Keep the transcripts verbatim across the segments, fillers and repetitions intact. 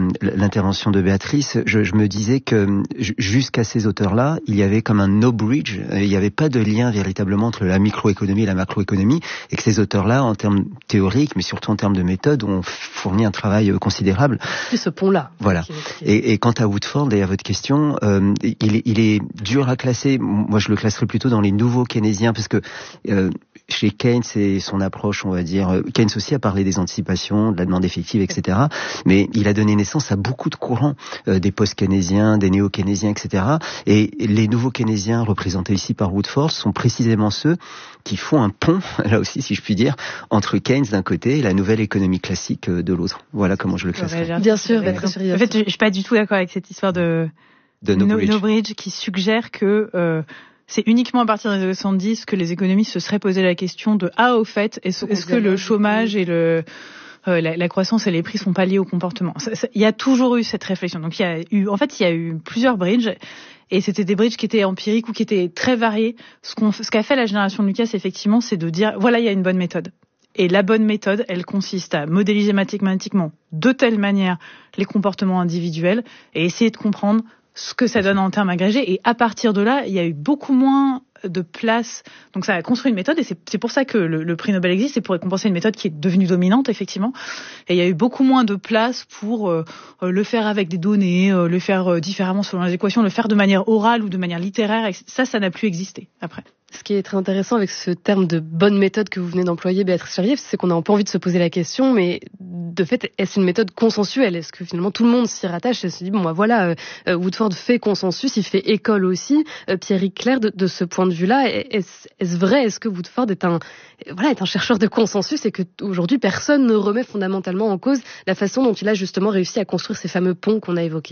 euh, l'intervention de Béatrice, je, je me disais que jusqu'à ces auteurs-là, il y avait comme un no bridge, il n'y avait pas de lien véritablement entre la microéconomie et la macroéconomie, et que ces auteurs-là, en termes théoriques, mais surtout en termes de méthode, ont fourni un travail considérable. C'est ce pont-là. Voilà. Et, et quant à Woodford et à votre question, euh, il, est, il est dur à classer. Moi, je le classerais plutôt dans les nouveaux keynésiens, parce que euh, chez Keynes et son approche, on va dire, Keynes aussi a parlé des anticipations, de la demande effective, et cetera. Mais il a donné naissance à beaucoup de courants, euh, des post-keynésiens, des néo-keynésiens, et cetera. Et les nouveaux keynésiens représentés ici par Woodford sont précisément ceux qui font un pont, là aussi, si je puis dire, entre Keynes d'un côté et la nouvelle économie classique de l'autre. Voilà comment je le classerais. Bien sûr. En fait, je suis pas du tout d'accord avec cette histoire de, de no, no, bridge. no bridge qui suggère que euh, c'est uniquement à partir des années soixante-dix que les économistes se seraient posé la question de ah au fait est-ce, est-ce que le chômage et le euh, la, la croissance et les prix sont pas liés au comportement. Ça, ça, il y a toujours eu cette réflexion. Donc il y a eu en fait il y a eu plusieurs bridges. Et c'était des bridges qui étaient empiriques ou qui étaient très variés. Ce, qu'on, ce qu'a fait la génération de Lucas, effectivement, c'est de dire voilà, il y a une bonne méthode. Et la bonne méthode, elle consiste à modéliser mathématiquement de telle manière les comportements individuels et essayer de comprendre ce que ça donne en termes agrégés. Et à partir de là, il y a eu beaucoup moins de place. Donc ça a construit une méthode et c'est, c'est pour ça que le, le prix Nobel existe, c'est pour récompenser une méthode qui est devenue dominante, effectivement. Et il y a eu beaucoup moins de place pour euh, le faire avec des données, euh, le faire euh, différemment selon les équations, le faire de manière orale ou de manière littéraire. Et ça, ça n'a plus existé après. Ce qui est très intéressant avec ce terme de bonne méthode que vous venez d'employer, Béatrice Charrier, c'est qu'on a un peu envie de se poser la question, mais de fait, est-ce une méthode consensuelle ? Est-ce que finalement tout le monde s'y rattache et se dit, bon, bah voilà, euh, Woodford fait consensus, il fait école aussi. Euh, Pierrick Clerc, de, de ce point de vue-là, est-ce, est-ce vrai ? Est-ce que Woodford est un, voilà, est un chercheur de consensus et que aujourd'hui personne ne remet fondamentalement en cause la façon dont il a justement réussi à construire ces fameux ponts qu'on a évoqués ?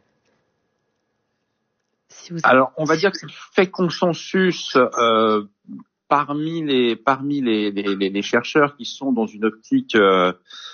Si vous... Alors, on va dire que c'est fait consensus euh, parmi les parmi les, les, les chercheurs qui sont dans une optique euh,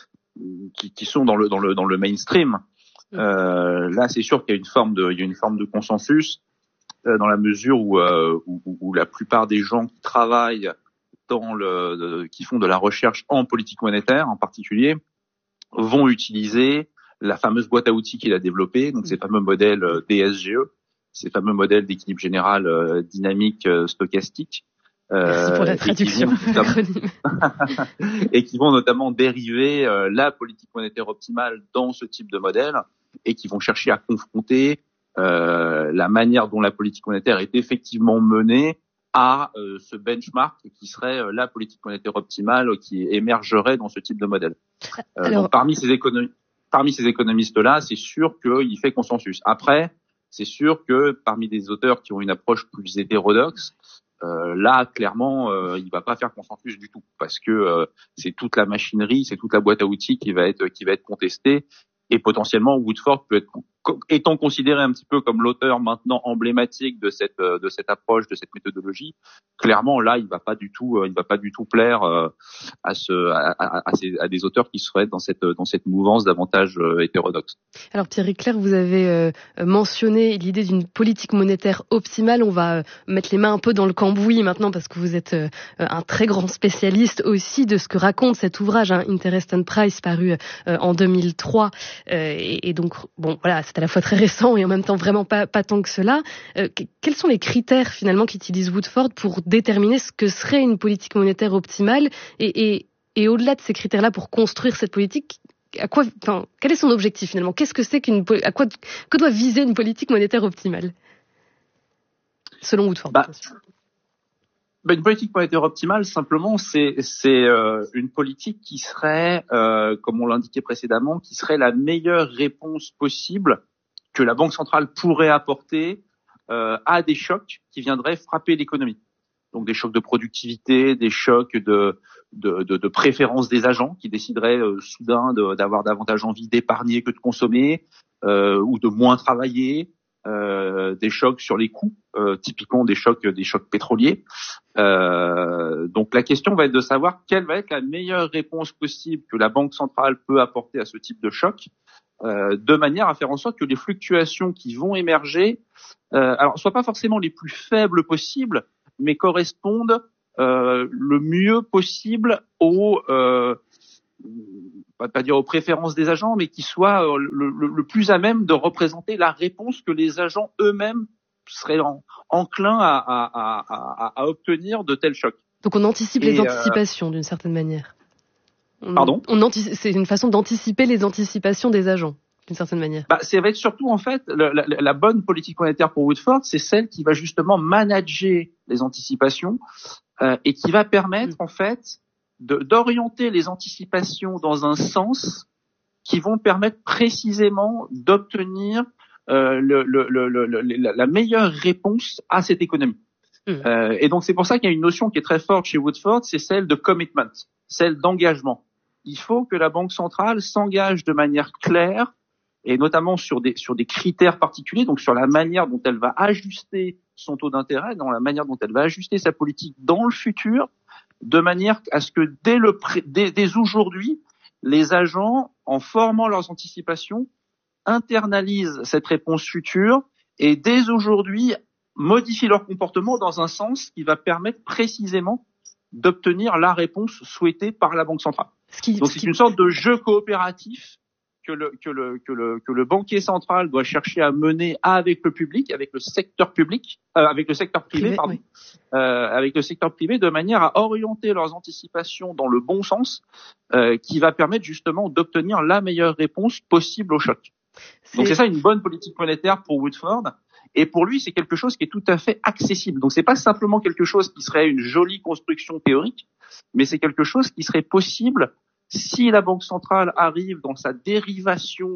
qui, qui sont dans le dans le dans le mainstream. Euh, là, c'est sûr qu'il y a une forme de il y a une forme de consensus euh, dans la mesure où, euh, où où la plupart des gens qui travaillent dans le de, qui font de la recherche en politique monétaire en particulier vont utiliser la fameuse boîte à outils qu'il a développée, donc ces fameux modèles D S G E. Ces fameux modèles d'équilibre général euh, dynamique euh, stochastique. Euh, Merci pour la traduction. Et qui vont, et qui vont notamment dériver euh, la politique monétaire optimale dans ce type de modèle et qui vont chercher à confronter euh, la manière dont la politique monétaire est effectivement menée à euh, ce benchmark qui serait euh, la politique monétaire optimale qui émergerait dans ce type de modèle. Euh, Alors... Donc parmi ces économies, parmi ces économistes-là, c'est sûr qu'il fait consensus. Après, c'est sûr que parmi des auteurs qui ont une approche plus hétérodoxe, euh, là clairement euh, il va pas faire consensus du tout parce que euh, c'est toute la machinerie, c'est toute la boîte à outils qui va être qui va être contestée et potentiellement Woodford peut être étant considéré un petit peu comme l'auteur maintenant emblématique de cette de cette approche, de cette méthodologie. Clairement là il va pas du tout il va pas du tout plaire euh, à ce à, à, à, ces, à des auteurs qui seraient dans cette dans cette mouvance davantage euh, hétérodoxe. Alors Pierrick Clerc, vous avez euh, mentionné l'idée d'une politique monétaire optimale. On va euh, mettre les mains un peu dans le cambouis maintenant parce que vous êtes euh, un très grand spécialiste aussi de ce que raconte cet ouvrage, hein, Interest and Price, paru euh, en deux mille trois. Euh, et, et donc bon voilà, c'est à la fois très récent et en même temps vraiment pas pas tant que cela. Euh, quels sont les critères finalement qu'utilise Woodford pour déterminer ce que serait une politique monétaire optimale et, et, et au-delà de ces critères-là pour construire cette politique? À quoi, enfin, quel est son objectif finalement? Qu'est-ce que c'est qu'une, à quoi, que doit viser une politique monétaire optimale, selon Woodford? Bah, bah une politique monétaire optimale, simplement, c'est c'est euh, une politique qui serait, euh, comme on l'indiquait précédemment, qui serait la meilleure réponse possible que la Banque centrale pourrait apporter euh, à des chocs qui viendraient frapper l'économie. Donc des chocs de productivité, des chocs de de, de, de préférence des agents qui décideraient euh, soudain de, d'avoir davantage envie d'épargner que de consommer euh, ou de moins travailler, euh, des chocs sur les coûts, euh, typiquement des chocs des chocs pétroliers. Euh, donc la question va être de savoir quelle va être la meilleure réponse possible que la Banque centrale peut apporter à ce type de choc, euh, de manière à faire en sorte que les fluctuations qui vont émerger, euh, alors soient pas forcément les plus faibles possibles, mais correspondent euh, le mieux possible aux, euh, pas, pas dire aux préférences des agents, mais qui soit le, le, le plus à même de représenter la réponse que les agents eux-mêmes seraient en, enclins à, à, à, à, à obtenir de tels chocs. Donc on anticipe Et les anticipations euh... d'une certaine manière. On, Pardon on antici- C'est une façon d'anticiper les anticipations des agents, d'une certaine manière. Bah, c'est avec surtout, en fait, le, la, la bonne politique monétaire pour Woodford, c'est celle qui va justement manager les anticipations euh, et qui va permettre, mmh. en fait, de, d'orienter les anticipations dans un sens qui vont permettre précisément d'obtenir euh, le, le, le, le, la, la meilleure réponse à cette économie. Mmh. Euh, et donc, c'est pour ça qu'il y a une notion qui est très forte chez Woodford, c'est celle de commitment, celle d'engagement. Il faut que la Banque centrale s'engage de manière claire et notamment sur des sur des critères particuliers, donc sur la manière dont elle va ajuster son taux d'intérêt, dans la manière dont elle va ajuster sa politique dans le futur, de manière à ce que dès le dès, dès aujourd'hui, les agents, en formant leurs anticipations, internalisent cette réponse future et dès aujourd'hui modifient leur comportement dans un sens qui va permettre précisément d'obtenir la réponse souhaitée par la Banque centrale. Ce qui, Donc ce c'est qui... une sorte de jeu coopératif que le que le que le que le banquier central doit chercher à mener avec le public, avec le secteur public, euh, avec le secteur privé, privé pardon, oui. euh, avec le secteur privé, de manière à orienter leurs anticipations dans le bon sens, euh, qui va permettre justement d'obtenir la meilleure réponse possible au choc. C'est... Donc c'est ça une bonne politique monétaire pour Woodford. Et pour lui, c'est quelque chose qui est tout à fait accessible. Donc, c'est pas simplement quelque chose qui serait une jolie construction théorique, mais c'est quelque chose qui serait possible si la Banque centrale arrive dans sa dérivation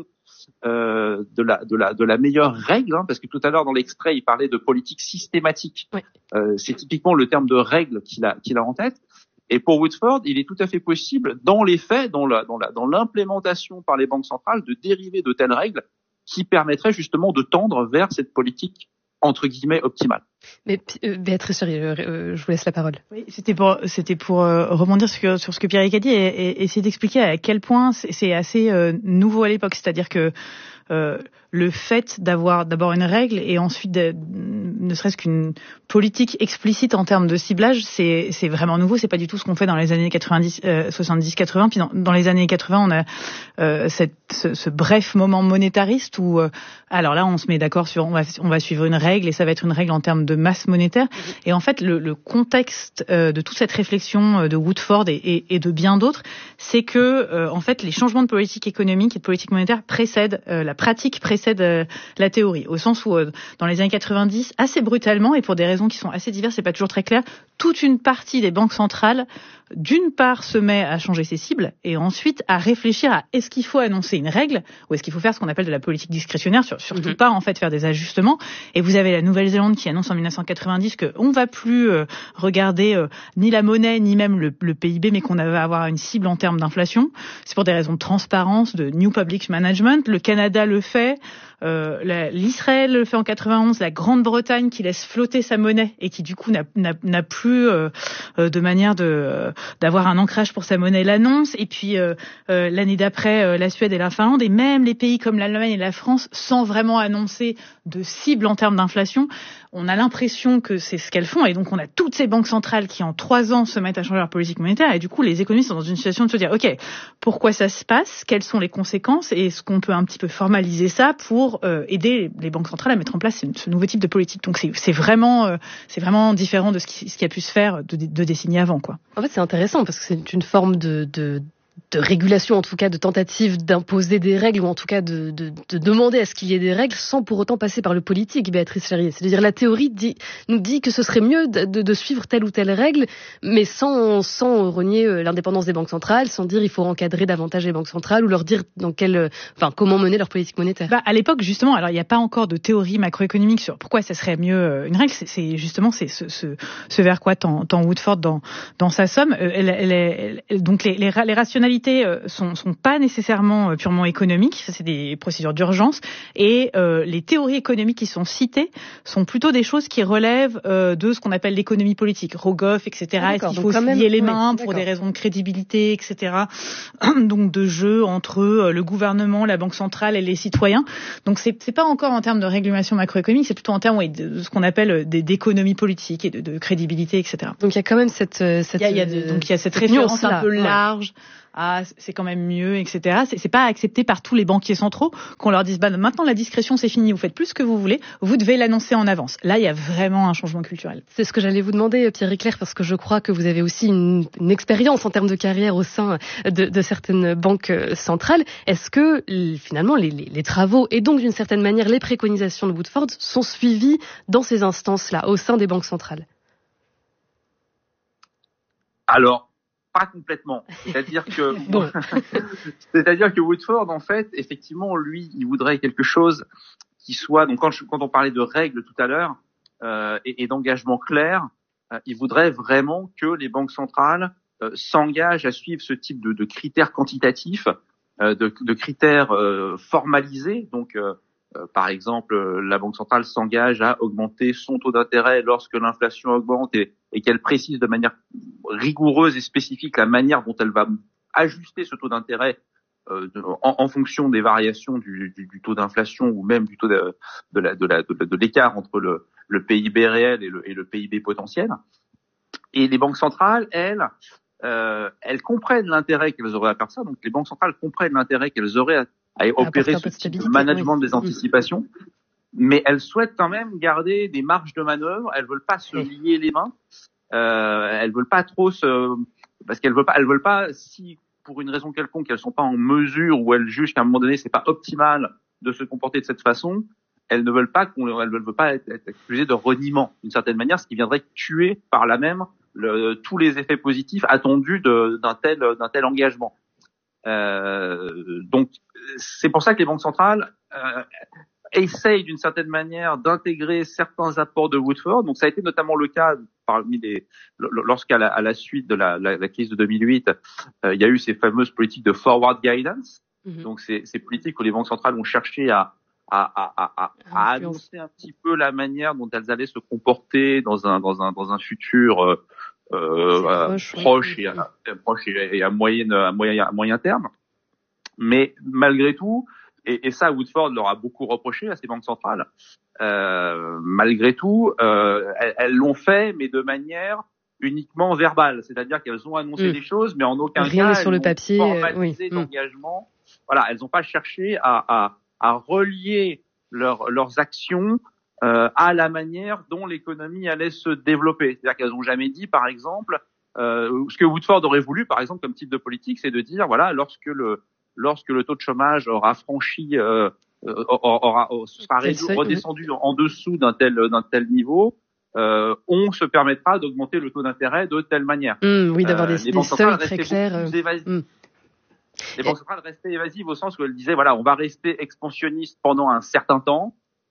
euh, de la de la de la meilleure règle, hein, parce que tout à l'heure dans l'extrait, il parlait de politique systématique. Oui. Euh, c'est typiquement le terme de règle qu'il a qu'il a en tête. Et pour Woodford, il est tout à fait possible, dans les faits, dans la dans la dans l'implémentation par les banques centrales, de dériver de telles règles qui permettrait justement de tendre vers cette politique entre guillemets optimale. Mais euh, Béatrice, euh, je vous laisse la parole. Oui, c'était pour c'était pour euh, rebondir sur, que, sur ce que Pierrick a dit et, et essayer d'expliquer à quel point c'est, c'est assez euh, nouveau à l'époque, c'est-à-dire que euh, le fait d'avoir d'abord une règle et ensuite de, ne serait-ce qu'une politique explicite en termes de ciblage, c'est c'est vraiment nouveau. C'est pas du tout ce qu'on fait dans les années quatre-vingt-dix, euh, soixante-dix, quatre-vingts. Puis dans, dans les années quatre-vingts, on a euh, cette, ce, ce bref moment monétariste où euh, alors là, on se met d'accord sur on va on va suivre une règle et ça va être une règle en termes de masse monétaire. Et en fait, le, le contexte euh, de toute cette réflexion de Woodford et, et, et de bien d'autres, c'est que euh, en fait, les changements de politique économique et de politique monétaire précèdent euh, la pratique précède euh, la théorie, au sens où euh, dans les années quatre-vingt-dix, assez brutalement et pour des raisons qui sont assez diverses et pas toujours très claires, toute une partie des banques centrales, d'une part, se met à changer ses cibles et ensuite à réfléchir à est-ce qu'il faut annoncer une règle ou est-ce qu'il faut faire ce qu'on appelle de la politique discrétionnaire, sur, surtout mm-hmm. pas en fait faire des ajustements. Et vous avez la Nouvelle-Zélande qui annonce en dix-neuf cent quatre-vingt-dix qu'on va plus euh, regarder euh, ni la monnaie ni même le, le P I B, mais qu'on va avoir une cible en termes d'inflation. C'est pour des raisons de transparence, de New Public Management. Le Canada le fait. Euh, la, l'Israël le fait en quatre-vingt-onze, la Grande-Bretagne qui laisse flotter sa monnaie et qui du coup n'a, n'a, n'a plus euh, euh, de manière de euh, d'avoir un ancrage pour sa monnaie l'annonce, et puis euh, euh, l'année d'après euh, la Suède et la Finlande, et même les pays comme l'Allemagne et la France sans vraiment annoncer de cible en termes d'inflation. On a l'impression que c'est ce qu'elles font, et donc on a toutes ces banques centrales qui en trois ans se mettent à changer leur politique monétaire, et du coup les économistes sont dans une situation de se dire ok, pourquoi ça se passe, quelles sont les conséquences, et est-ce qu'on peut un petit peu formaliser ça pour euh, aider les banques centrales à mettre en place ce, ce nouveau type de politique. Donc c'est, c'est vraiment euh, c'est vraiment différent de ce qui, ce qui a pu se faire deux de décennies avant, quoi. En fait c'est intéressant parce que c'est une forme de, de de régulation, en tout cas de tentative d'imposer des règles, ou en tout cas de, de, de demander à ce qu'il y ait des règles sans pour autant passer par le politique, Béatrice Charrier. C'est-à-dire la théorie dit, nous dit que ce serait mieux de, de, de suivre telle ou telle règle, mais sans, sans renier l'indépendance des banques centrales, sans dire il faut encadrer davantage les banques centrales ou leur dire dans quelle, enfin, comment mener leur politique monétaire. Bah, à l'époque, justement, alors il n'y a pas encore de théorie macroéconomique sur pourquoi ça serait mieux une règle. C'est, c'est justement c'est ce, ce, ce vers quoi tend, tend Woodford dans, dans sa somme. Elle, elle, elle, elle, donc les, les, les rationalités sont, sont pas nécessairement purement économiques, ça c'est des procédures d'urgence, et euh, les théories économiques qui sont citées sont plutôt des choses qui relèvent euh, de ce qu'on appelle l'économie politique, Rogoff, et cetera. Ah, est-ce qu'il faut se lier les mains oui, pour des raisons de crédibilité, et cetera. Donc de jeu entre le gouvernement, la banque centrale et les citoyens. Donc c'est, c'est pas encore en termes de régulation macroéconomique, c'est plutôt en termes oui, de ce qu'on appelle des, d'économie politique et de, de crédibilité, et cetera. Donc il y a quand même cette, cette il y a, il y a de, donc il y a cette référence un peu large. ah c'est quand même mieux, et cetera. C'est, c'est pas accepté par tous les banquiers centraux qu'on leur dise bah maintenant la discrétion c'est fini, vous faites plus ce que vous voulez, vous devez l'annoncer en avance. Là il y a vraiment un changement culturel. C'est ce que j'allais vous demander, Pierre Icler, parce que je crois que vous avez aussi une, une expérience en termes de carrière au sein de, de certaines banques centrales. Est-ce que finalement les, les, les travaux et donc d'une certaine manière les préconisations de Woodford sont suivis dans ces instances-là, au sein des banques centrales? Alors, pas complètement. C'est-à-dire que, bon. c'est-à-dire que Woodford, en fait, effectivement, lui, il voudrait quelque chose qui soit, donc quand, je, quand on parlait de règles tout à l'heure, euh, et, et d'engagement clair, euh, il voudrait vraiment que les banques centrales euh, s'engagent à suivre ce type de, de critères quantitatifs, euh, de, de critères euh, formalisés, donc, euh, Euh, par exemple, euh, la Banque centrale s'engage à augmenter son taux d'intérêt lorsque l'inflation augmente et, et qu'elle précise de manière rigoureuse et spécifique la manière dont elle va ajuster ce taux d'intérêt euh, de, en, en fonction des variations du, du, du taux d'inflation ou même du taux de, de, la, de, la, de, de l'écart entre le, le P I B réel et le, et le P I B potentiel. Et les banques centrales, elles, euh, elles comprennent l'intérêt qu'elles auraient à faire ça. Donc les banques centrales comprennent l'intérêt qu'elles auraient à à opérer ce type de management oui. des anticipations, mais elles souhaitent quand même garder des marges de manœuvre. Elles veulent pas se lier les mains. Euh, elles veulent pas trop se, parce qu'elles veulent pas, elles veulent pas, si pour une raison quelconque elles sont pas en mesure ou elles jugent qu'à un moment donné c'est pas optimal de se comporter de cette façon, elles ne veulent pas qu'on, elles ne veulent pas être, être accusées de reniement d'une certaine manière, ce qui viendrait tuer par là même le, tous les effets positifs attendus de, d'un tel, d'un tel engagement. Euh, donc c'est pour ça que les banques centrales euh, essayent d'une certaine manière d'intégrer certains apports de Woodford. Donc ça a été notamment le cas parmi les lorsqu'à la, à la suite de la, la, la crise de deux mille huit, euh, il y a eu ces fameuses politiques de forward guidance. Mm-hmm. Donc ces, ces politiques où les banques centrales ont cherché à à, à, à, à, à annoncer un petit peu la manière dont elles allaient se comporter dans un dans un dans un futur euh, Euh, proche, euh, proche, oui. et à, proche et à moyen, à moyen, à moyen terme. Mais malgré tout, et, et ça Woodford leur a beaucoup reproché à ces banques centrales, euh, malgré tout, euh, elles, elles l'ont fait, mais de manière uniquement verbale. C'est-à-dire qu'elles ont annoncé mmh. des choses, mais en aucun Rien cas sur le elles papier, ont formalisé euh, oui. d'engagement. Mmh. Voilà, elles n'ont pas cherché à, à, à relier leur, leurs actions Euh, à la manière dont l'économie allait se développer. C'est-à-dire qu'elles n'ont jamais dit, par exemple, euh, ce que Woodford aurait voulu, par exemple, comme type de politique, c'est de dire, voilà, lorsque le lorsque le taux de chômage aura franchi, euh, aura, aura sera réduit, redescendu oui. en dessous d'un tel d'un tel niveau, euh, on se permettra d'augmenter le taux d'intérêt de telle manière. Mmh, oui, d'avoir euh, des, des seuils très clairs. Mmh. Les banques centrales restaient évasives au sens où elles disaient, voilà, on va rester expansionniste pendant un certain temps.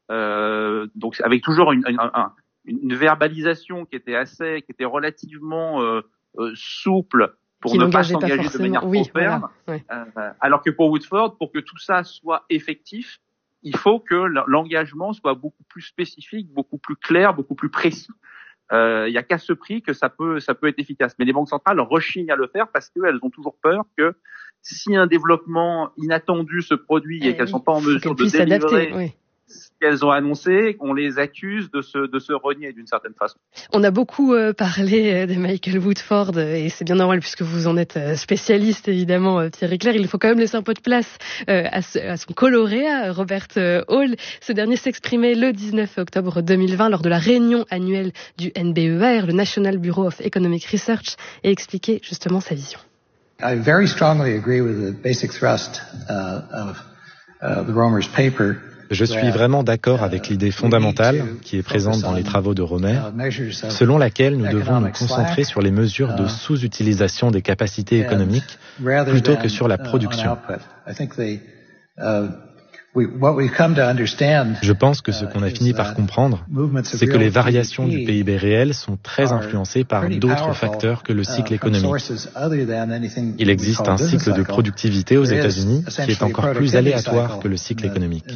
Euh, donc avec toujours une, une, une, une verbalisation qui était assez, qui était relativement euh, euh, souple pour qui ne pas s'engager pas de manière oui, trop ferme. Voilà, ouais. euh, alors que pour Woodford, pour que tout ça soit effectif, il faut que l'engagement soit beaucoup plus spécifique, beaucoup plus clair, beaucoup plus précis. Il euh, y a qu'à ce prix que ça peut, ça peut être efficace. Mais les banques centrales rechignent à le faire parce qu'elles ont toujours peur que si un développement inattendu se produit et, et qu'elles oui. sont pas en mesure de délivrer oui. ce qu'elles ont annoncé, qu'on les accuse de se, de se renier d'une certaine façon. On a beaucoup euh, parlé de Michael Woodford et c'est bien normal puisque vous en êtes spécialiste évidemment, Pierre Icler. Il faut quand même laisser un peu de place euh, à, ce, à son coloréat, Robert Hall. Ce dernier s'exprimait le dix-neuf octobre deux mille vingt lors de la réunion annuelle du N B E R, le National Bureau of Economic Research, et expliquait justement sa vision. I very strongly agree with the basic thrust uh, of uh, the Romer's paper. Je suis vraiment d'accord avec l'idée fondamentale qui est présente dans les travaux de Romer, selon laquelle nous devons nous concentrer sur les mesures de sous-utilisation des capacités économiques plutôt que sur la production. Je pense que ce qu'on a fini par comprendre, c'est que les variations du P I B réel sont très influencées par d'autres facteurs que le cycle économique. Il existe un cycle de productivité aux États-Unis qui est encore plus aléatoire que le cycle économique.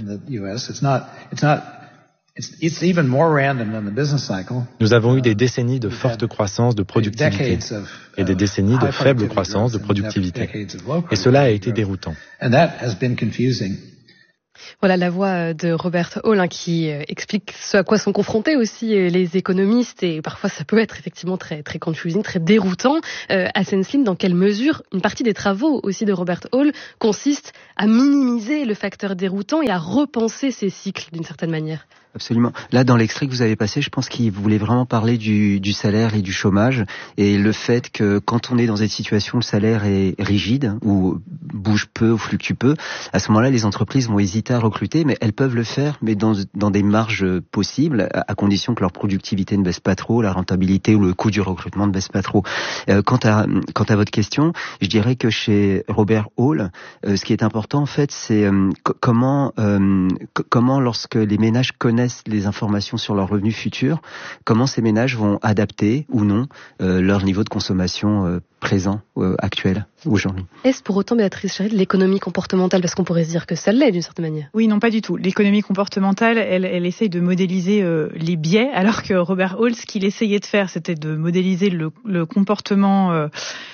Nous avons eu des décennies de forte croissance de productivité et des décennies de faible croissance de productivité. Et cela a été déroutant. Voilà la voix de Robert Hall hein, qui explique ce à quoi sont confrontés aussi les économistes et parfois ça peut être effectivement très très confusing, très déroutant. Euh, Hassan Slim, dans quelle mesure une partie des travaux aussi de Robert Hall consiste à minimiser le facteur déroutant et à repenser ces cycles d'une certaine manière? Absolument. Là, dans l'extrait que vous avez passé, je pense qu'il voulait vraiment parler du, du salaire et du chômage et le fait que quand on est dans cette situation, le salaire est rigide ou bouge peu ou fluctue peu. À ce moment-là, les entreprises vont hésiter à recruter, mais elles peuvent le faire, mais dans, dans des marges possibles, à, à condition que leur productivité ne baisse pas trop, la rentabilité ou le coût du recrutement ne baisse pas trop. Euh, quant à quant à votre question, je dirais que chez Robert Hall, euh, ce qui est important en fait, c'est euh, c- comment euh, c- comment lorsque les ménages connaissent les informations sur leurs revenus futurs, comment ces ménages vont adapter ou non euh, leur niveau de consommation euh, présent, euh, actuel, aujourd'hui. Est-ce pour autant, Béatrice Charrier, de l'économie comportementale? Parce qu'on pourrait se dire que ça l'est d'une certaine manière. Oui, non, pas du tout. L'économie comportementale, elle, elle essaye de modéliser euh, les biais, alors que Robert Hall, ce qu'il essayait de faire, c'était de modéliser le, le comportement euh,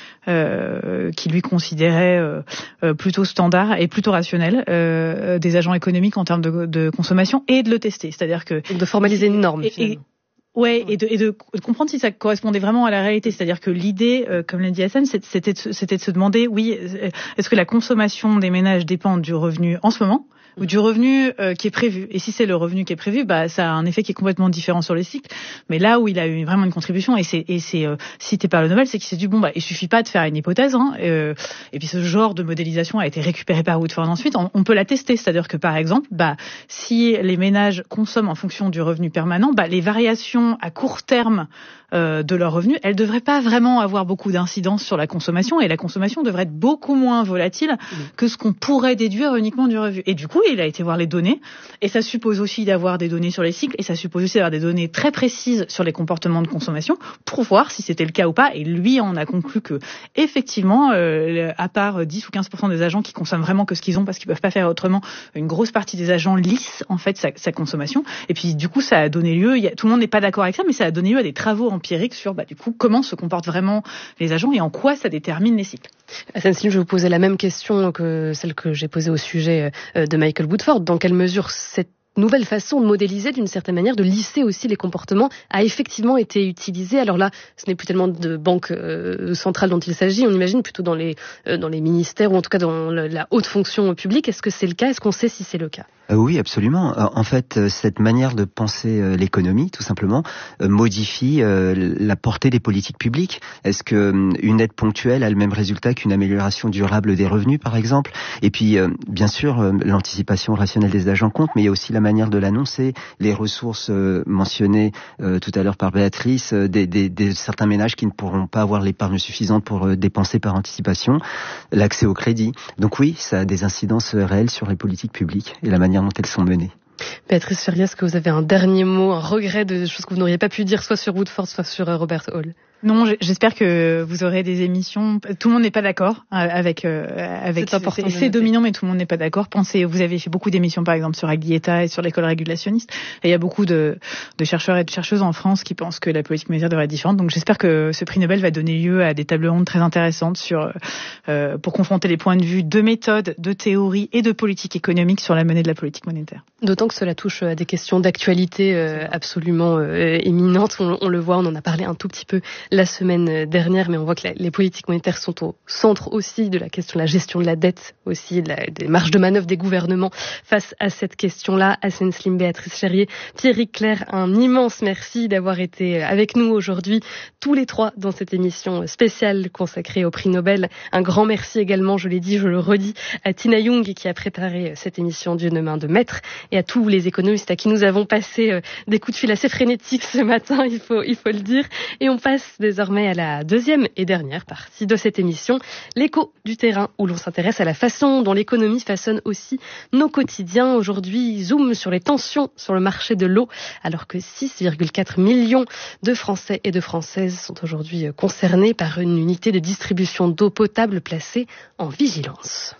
Euh, qui lui considérait euh, euh, plutôt standard et plutôt rationnel euh, des agents économiques en termes de, de consommation et de le tester, c'est-à-dire que donc de formaliser une norme. Et, et, ouais, et de, et de comprendre si ça correspondait vraiment à la réalité, c'est-à-dire que l'idée, euh, comme l'a dit Hassan, c'était de, c'était de se demander, oui, est-ce que la consommation des ménages dépend du revenu en ce moment ou du revenu euh, qui est prévu. Et si c'est le revenu qui est prévu, bah ça a un effet qui est complètement différent sur les cycles. Mais là où il a eu vraiment une contribution, et c'est et c'est euh, cité par le Nobel, c'est qu'il s'est dit bon bah il suffit pas de faire une hypothèse. Hein, euh, et puis ce genre de modélisation a été récupéré par Woodford ensuite. On, on peut la tester, c'est-à-dire que par exemple, bah si les ménages consomment en fonction du revenu permanent, bah les variations à court terme euh, de leur revenu, elles devraient pas vraiment avoir beaucoup d'incidence sur la consommation, et la consommation devrait être beaucoup moins volatile mmh. que ce qu'on pourrait déduire uniquement du revenu. Et du coup, il a été voir les données, et ça suppose aussi d'avoir des données sur les cycles, et ça suppose aussi d'avoir des données très précises sur les comportements de consommation pour voir si c'était le cas ou pas. Et lui en a conclu que, effectivement, euh, à part dix ou quinze pour cent des agents qui consomment vraiment que ce qu'ils ont parce qu'ils peuvent pas faire autrement, une grosse partie des agents lissent en fait sa, sa consommation. Et puis du coup, ça a donné lieu, il y a, tout le monde n'est pas d'accord avec ça, mais ça a donné lieu à des travaux empiriques sur bah, du coup comment se comportent vraiment les agents et en quoi ça détermine les cycles. Hassan Slim, je vais vous poser la même question que celle que j'ai posée au sujet de Michael Woodford. Dans quelle mesure cette nouvelle façon de modéliser, d'une certaine manière, de lisser aussi les comportements, a effectivement été utilisée? Alors là, ce n'est plus tellement de banques euh, centrales dont il s'agit, on imagine plutôt dans les, euh, dans les ministères ou en tout cas dans la, la haute fonction publique. Est-ce que c'est le cas? Est-ce qu'on sait si c'est le cas? Euh, oui, absolument. En fait, cette manière de penser euh, l'économie, tout simplement, euh, modifie euh, la portée des politiques publiques. Est-ce que euh, une aide ponctuelle a le même résultat qu'une amélioration durable des revenus, par exemple? Et puis, euh, bien sûr, euh, l'anticipation rationnelle des agents compte, mais il y a aussi la manière de l'annoncer, les ressources euh, mentionnées euh, tout à l'heure par Béatrice, euh, des, des, des certains ménages qui ne pourront pas avoir l'épargne suffisante pour euh, dépenser par anticipation, l'accès au crédit. Donc oui, ça a des incidences réelles sur les politiques publiques et la manière dont elles sont menées. Béatrice Charrier, est-ce que vous avez un dernier mot, un regret de choses que vous n'auriez pas pu dire soit sur Woodford, soit sur Robert Hall? Non, j'espère que vous aurez des émissions. Tout le monde n'est pas d'accord avec euh, avec ces, ces dominants, mais tout le monde n'est pas d'accord. Pensez, vous avez fait beaucoup d'émissions, par exemple, sur Aglietta et sur l'école régulationniste. Et il y a beaucoup de, de chercheurs et de chercheuses en France qui pensent que la politique monétaire devrait être différente. Donc, j'espère que ce prix Nobel va donner lieu à des tables rondes très intéressantes sur euh, pour confronter les points de vue de méthode, de théorie et de politique économique sur la monnaie de la politique monétaire. D'autant que cela touche à des questions d'actualité euh, absolument euh, éminentes. On, on le voit, on en a parlé un tout petit peu la semaine dernière, mais on voit que la, les politiques monétaires sont au centre aussi de la question de la gestion de la dette, aussi de la, des marges de manœuvre des gouvernements face à cette question-là. Hassan Slim, Béatrice Charrier, Pierrick Clerc, un immense merci d'avoir été avec nous aujourd'hui, tous les trois, dans cette émission spéciale consacrée au prix Nobel. Un grand merci également, je l'ai dit, je le redis, à Tina Young qui a préparé cette émission d'une main de maître, et à tous les économistes à qui nous avons passé des coups de fil assez frénétiques ce matin, il faut, il faut le dire. Et on passe désormais à la deuxième et dernière partie de cette émission, l'écho du terrain, où l'on s'intéresse à la façon dont l'économie façonne aussi nos quotidiens. Aujourd'hui, zoom sur les tensions sur le marché de l'eau, alors que six virgule quatre millions de Français et de Françaises sont aujourd'hui concernés par une unité de distribution d'eau potable placée en vigilance.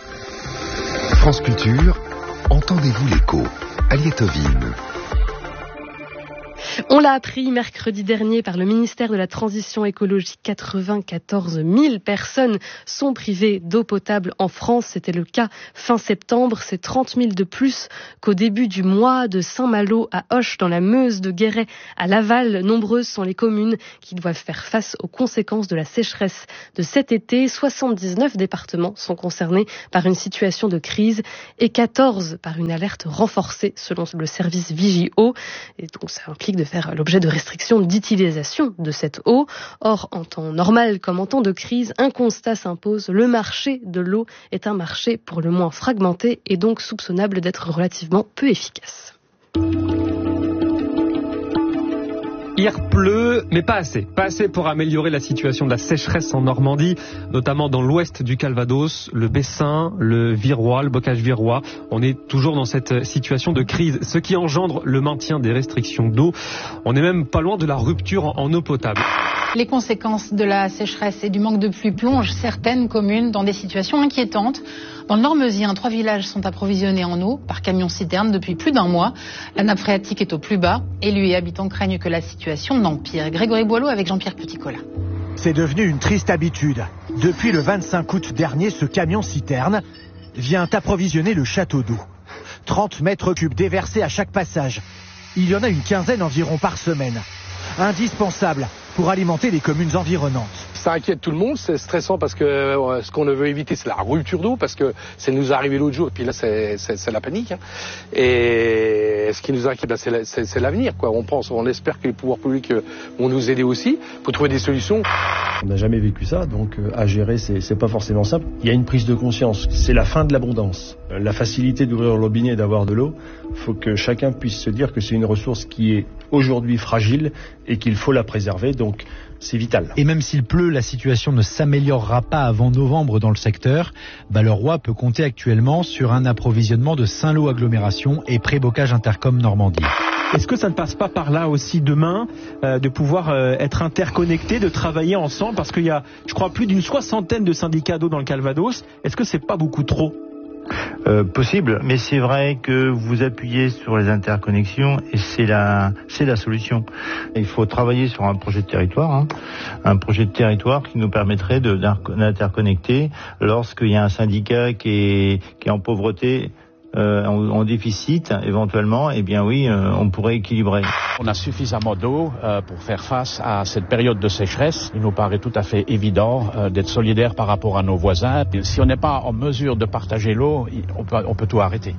France Culture, entendez-vous l'écho? Aliette Ovine. On l'a appris mercredi dernier par le ministère de la Transition écologique. quatre-vingt-quatorze mille personnes sont privées d'eau potable en France. C'était le cas fin septembre. C'est trente mille de plus qu'au début du mois. De Saint-Malo à Auch, dans la Meuse, de Guéret à Laval. Nombreuses sont les communes qui doivent faire face aux conséquences de la sécheresse de cet été. soixante-dix-neuf départements sont concernés par une situation de crise et quatorze par une alerte renforcée selon le service Vigio. Et donc ça implique de faire l'objet de restrictions d'utilisation de cette eau. Or, en temps normal comme en temps de crise, un constat s'impose. Le marché de l'eau est un marché pour le moins fragmenté et donc soupçonnable d'être relativement peu efficace. Il pleut, mais pas assez. Pas assez pour améliorer la situation de la sécheresse en Normandie, notamment dans l'ouest du Calvados, le Bessin, le Virois, le bocage virois. On est toujours dans cette situation de crise, ce qui engendre le maintien des restrictions d'eau. On n'est même pas loin de la rupture en eau potable. Les conséquences de la sécheresse et du manque de pluie plongent certaines communes dans des situations inquiétantes. Dans le Nord-Meusien, trois villages sont approvisionnés en eau par camion-citerne depuis plus d'un mois. La nappe phréatique est au plus bas. Élus et habitants craignent que la situation n'empire. Grégory Boileau avec Jean-Pierre Petit-Cola. C'est devenu une triste habitude. Depuis le vingt-cinq août dernier, ce camion-citerne vient approvisionner le château d'eau. trente mètres cubes déversés à chaque passage. Il y en a une quinzaine environ par semaine. Indispensable pour alimenter les communes environnantes. Ça inquiète tout le monde, c'est stressant parce que euh, ce qu'on veut éviter, c'est la rupture d'eau, parce que ça nous est arrivé l'autre jour, et puis là, c'est, c'est, c'est la panique. Hein. Et ce qui nous inquiète, c'est, la, c'est, c'est l'avenir, quoi. On pense, on espère que les pouvoirs publics vont nous aider aussi pour trouver des solutions. On n'a jamais vécu ça, donc euh, à gérer, c'est, c'est pas forcément simple. Il y a une prise de conscience, c'est la fin de l'abondance. Euh, la facilité d'ouvrir le robinet et d'avoir de l'eau, il faut que chacun puisse se dire que c'est une ressource qui est aujourd'hui fragile et qu'il faut la préserver, donc c'est vital. Et même s'il pleut, la situation ne s'améliorera pas avant novembre dans le secteur. Balleroy peut compter actuellement sur un approvisionnement de Saint-Lô Agglomération et Prébocage Intercom Normandie. Est-ce que ça ne passe pas par là aussi demain, euh, de pouvoir euh, être interconnectés, de travailler ensemble, parce qu'il y a, je crois, plus d'une soixantaine de syndicats d'eau dans le Calvados. Est-ce que c'est pas beaucoup trop ? Euh, possible, mais c'est vrai que vous appuyez sur les interconnexions et c'est la, c'est la solution. Il faut travailler sur un projet de territoire, hein, un projet de territoire qui nous permettrait de, d'interconnecter lorsqu'il y a un syndicat qui est, qui est en pauvreté. Euh, en, en déficit, éventuellement, eh bien oui, euh, on pourrait équilibrer. On a suffisamment d'eau euh, pour faire face à cette période de sécheresse. Il nous paraît tout à fait évident euh, d'être solidaire par rapport à nos voisins. Et si on n'est pas en mesure de partager l'eau, on peut, on peut tout arrêter.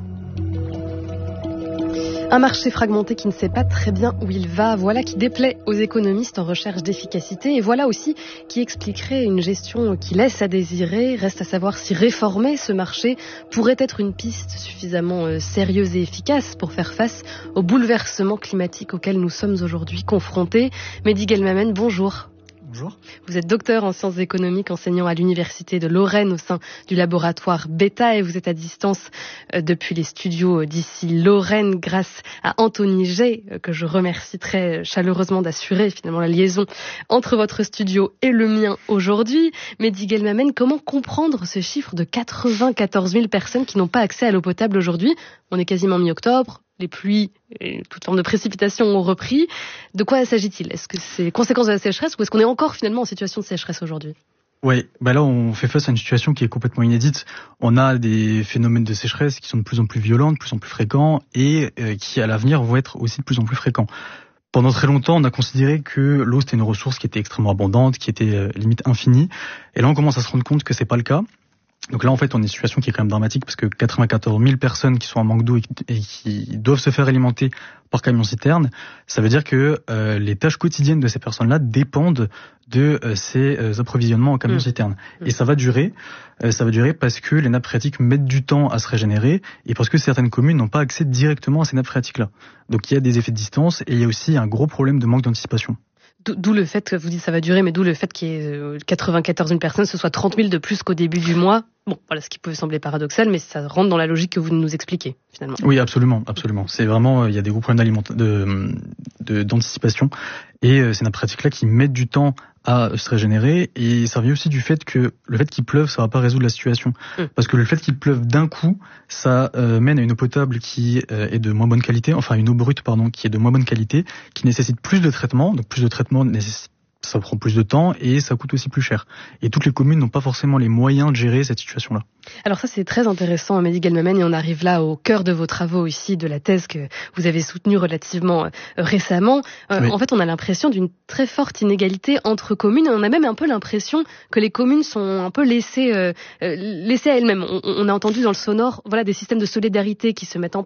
Un marché fragmenté qui ne sait pas très bien où il va, voilà qui déplaît aux économistes en recherche d'efficacité et voilà aussi qui expliquerait une gestion qui laisse à désirer. Reste à savoir si réformer ce marché pourrait être une piste suffisamment sérieuse et efficace pour faire face aux bouleversements climatiques auxquels nous sommes aujourd'hui confrontés. Mehdi Guelmamen, bonjour. Bonjour. Vous êtes docteur en sciences économiques, enseignant à l'Université de Lorraine au sein du laboratoire Beta et vous êtes à distance depuis les studios d'ici Lorraine grâce à Anthony Jay, que je remercie très chaleureusement d'assurer finalement la liaison entre votre studio et le mien aujourd'hui. Mehdi Guelmamen, comment comprendre ce chiffre de quatre-vingt-quatorze mille personnes qui n'ont pas accès à l'eau potable aujourd'hui ? On est quasiment mi-octobre. Les pluies et toute forme de précipitation ont repris. De quoi s'agit-il ? Est-ce que c'est conséquence de la sécheresse ou est-ce qu'on est encore finalement en situation de sécheresse aujourd'hui ? Oui, bah là on fait face à une situation qui est complètement inédite. On a des phénomènes de sécheresse qui sont de plus en plus violents, de plus en plus fréquents et euh, qui à l'avenir vont être aussi de plus en plus fréquents. Pendant très longtemps, on a considéré que l'eau c'était une ressource qui était extrêmement abondante, qui était euh, limite infinie. Et là on commence à se rendre compte que c'est pas le cas. Donc là, en fait, on est dans une situation qui est quand même dramatique parce que quatre-vingt-quatorze mille personnes qui sont en manque d'eau et qui, et qui doivent se faire alimenter par camion-citerne, ça veut dire que euh, les tâches quotidiennes de ces personnes-là dépendent de euh, ces euh, approvisionnements en camion-citerne. Mmh. Et ça va durer, euh, ça va durer parce que les nappes phréatiques mettent du temps à se régénérer et parce que certaines communes n'ont pas accès directement à ces nappes phréatiques-là. Donc il y a des effets de distance et il y a aussi un gros problème de manque d'anticipation. D'où le fait que vous dites ça va durer, mais d'où le fait qu'il y ait quatre-vingt-quatorze mille personnes, ce soit trente mille de plus qu'au début du mois. Bon, voilà, ce qui peut sembler paradoxal, mais ça rentre dans la logique que vous nous expliquez, finalement. Oui, absolument, absolument. C'est vraiment, il y a des gros problèmes de, de, d'anticipation et euh, c'est une pratique-là qui met du temps à se régénérer, et ça vient aussi du fait que le fait qu'il pleuve, ça va pas résoudre la situation. Mmh. Parce que le fait qu'il pleuve d'un coup, ça euh, mène à une eau potable qui euh, est de moins bonne qualité, enfin une eau brute, pardon, qui est de moins bonne qualité, qui nécessite plus de traitement, donc plus de traitement nécessite ça prend plus de temps et ça coûte aussi plus cher. Et toutes les communes n'ont pas forcément les moyens de gérer cette situation-là. Alors ça, c'est très intéressant, Mehdi Gelmamen, et on arrive là au cœur de vos travaux ici, de la thèse que vous avez soutenue relativement euh, récemment. Euh, oui. En fait, on a l'impression d'une très forte inégalité entre communes. On a même un peu l'impression que les communes sont un peu laissées, euh, laissées à elles-mêmes. On, on a entendu dans le sonore, voilà, des systèmes de solidarité qui se mettent en